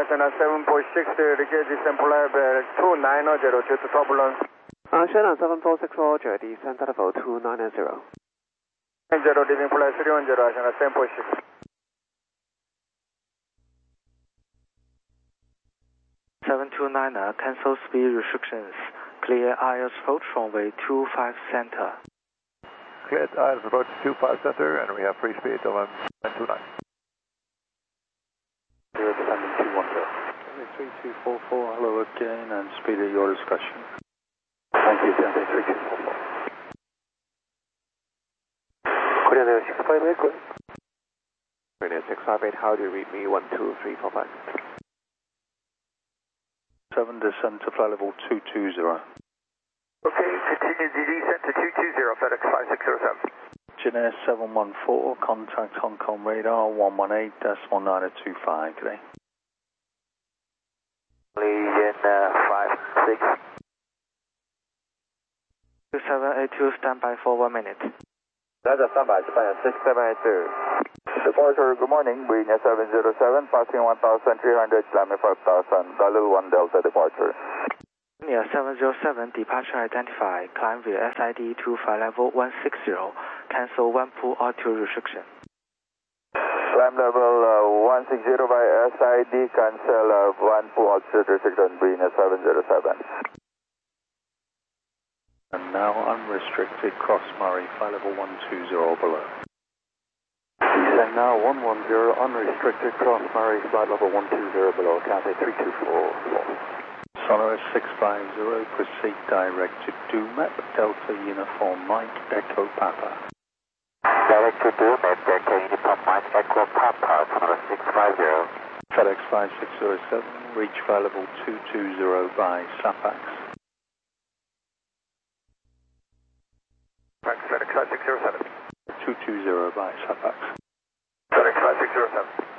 China 746, Roger, descent level 290 due to turbulence. China 746, Roger, descent level 290. 0, leaving flight 310, China 746. 729, cancel speed restrictions. Clear ILS approach runway 25 center. Cleared ILS approach 25 center, and we have free speed of 729. 0 descending 210. 3244, hello again, and speed at your discretion. Thank you, Cathay 3244. Korean Air 658, good. Korean Air 658, how do you read me? 12345. 7 descend to flight level 220. Okay, continue the descent to 220, FedEx 5607. Janair 714, contact Hong Kong radar 118.925 today. Legion 56. 2782, standby for 1 minute. Delta standby, Japan 6782. Departure, good morning, Boeing 707, passing 1,300, climbing 5,000, Galil 1 Delta departure. Near 707, departure identified, climb via SID to flight level 160, cancel 1 pool altitude restriction. Climb level 160 by SID, cancel 1 pool altitude restriction, Boeing 707. And now unrestricted cross Murray, flight level 120 below. Descend now 110, unrestricted cross Murray, flight level 120 below, Cathay 3244. Sonorous 650, proceed direct to DOMEP, Delta Uniform Mike, Echo Papa. Direct to DOMEP, Delta Uniform Mike, Echo Papa, Sonorous 650. FedEx 5607, reach flight level 220 by SAPAX. FedEx 5607. 220 by SAPAX. FedEx 5607.